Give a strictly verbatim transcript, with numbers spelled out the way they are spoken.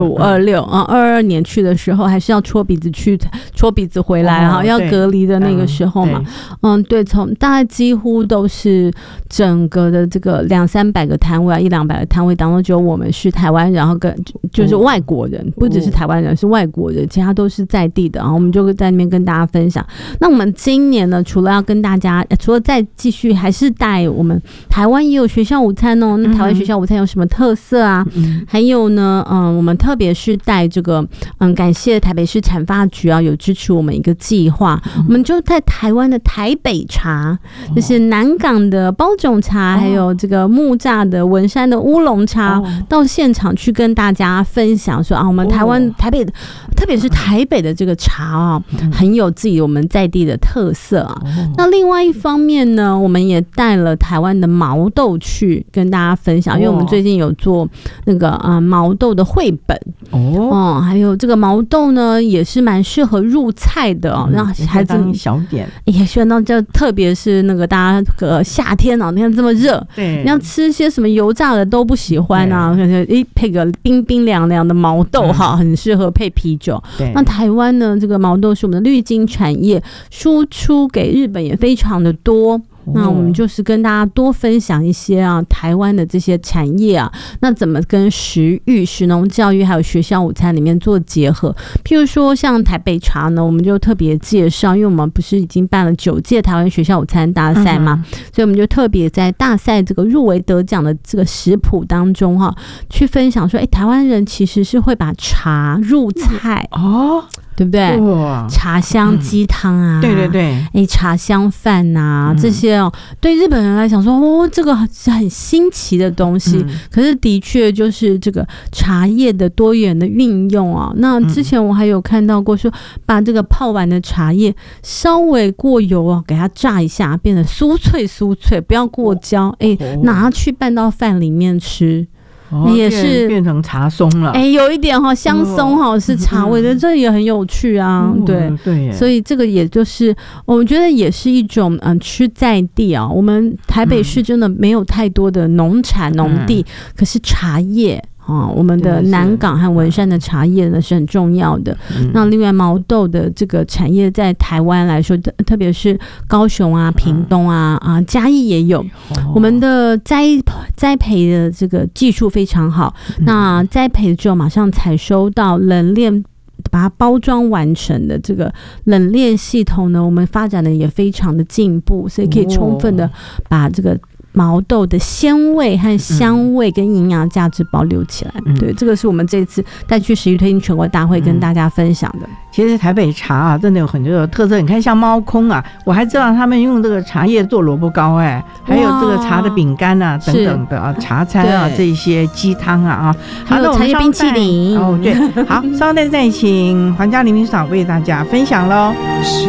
五二六啊，二二年去的时候还是要戳鼻子去，戳鼻子回来哈、哦，要隔离的那个时候嘛，嗯，对，从大概几乎都是整个的这个两三百个摊位啊，一两百个摊位当中，只有我们是台湾人，然后跟就是外国人，不只是台湾人，是外国人，其他都是在地的，然后我们就在那边跟大家分享。那我们今年呢，除了要跟大家，除了再继续，还是带我们台湾也有学校午餐哦。那台湾学校午餐有什么特色啊？嗯、还有呢，嗯，我们特别是带这个，嗯，感谢台北市产发局啊，有支持我们一个计划，嗯、我们就在台湾的台北茶，哦、就是南港的包种茶，哦、还有这个木栅的文山的乌龙茶，哦、到现场去跟大家分享说啊，我们台湾、哦、台北的，特别是台北的这个茶啊，嗯、很有自己我们在地的特色啊。哦、那另外一方面呢，我们也带了台湾的毛豆去跟大家分享，因为我们最近有做那个啊、呃、毛豆的绘本哦、嗯，还有这个毛豆呢也是蛮适合入菜的哦，让孩子们小点也选到这，特别是那个大家个夏天啊，你看这么热， 对， 你要吃些什么油炸的都不喜欢啊，一配个冰冰凉凉的毛豆哈，很适合配啤酒。那台湾呢，这个毛豆是我们的绿金产业，输出给日本也非常的多。那我们就是跟大家多分享一些啊，台湾的这些产业啊，那怎么跟食育、食农教育还有学校午餐里面做结合？譬如说像台北茶呢，我们就特别介绍，因为我们不是已经办了九届台湾学校午餐大赛嘛，嗯、所以我们就特别在大赛这个入围得奖的这个食谱当中哈、啊，去分享说，哎，台湾人其实是会把茶入菜哦。对不对？茶香鸡汤啊、嗯， 对对对， 哎，茶香饭啊，嗯、这些哦，对日本人来讲说，哦，这个是很新奇的东西。嗯、可是的确就是这个茶叶的多元的运用啊。那之前我还有看到过说，把这个泡完的茶叶稍微过油哦，给它炸一下，变得酥脆酥脆，不要过焦，哎，拿去拌到饭里面吃。 哦、也是变成茶松了， 哎、欸，有一点哈，香松哈是茶味的，嗯、这也很有趣啊，嗯、对对， 所以这个也就是我们觉得也是一种嗯吃在地啊。我们台北市真的没有太多的农产农地，嗯、可是茶叶。哦，我们的南港和文山的茶叶呢是很重要的。嗯、那另外毛豆的这个产业在台湾来说，特别是高雄啊、屏东啊、啊嘉义也有。哦、我们的栽栽培的这个技术非常好。嗯、那栽培之后马上采收到冷链，把它包装完成的这个冷链系统呢，我们发展的也非常的进步，所以可以充分的把这个毛豆的鲜味和香味跟营养价值保留起来。嗯、对，这个是我们这次带去食育推进全国大会跟大家分享的。嗯、 其实台北茶啊，真的有很多的特色。你看，像猫空啊，我还知道他们用这个茶叶做萝卜糕，哎，还有这个茶的饼干啊等等的啊，茶餐啊，这一些鸡汤啊啊， 还有茶叶冰淇淋。 哦，对，好，稍待再请黄嘉玲秘书长为大家分享喽。